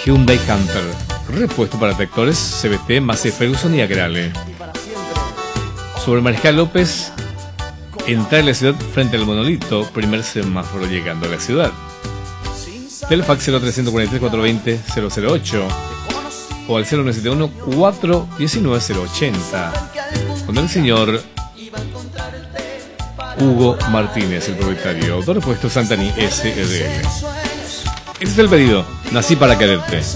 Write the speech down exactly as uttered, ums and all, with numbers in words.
Hyundai Canter. Repuesto para tractores C V T, Massey Ferguson y Agrale. Sobre Mariscal López, entrar en la ciudad frente al monolito, primer semáforo llegando a la ciudad. Telefax cero tres cuatro tres, cuatro dos cero, cero cero ocho o al cero nueve siete uno, cuatro uno nueve, cero ocho cero con el señor Hugo Martínez, el propietario. Autorepuesto Santani S R L. Este es el pedido. Nací para quererte.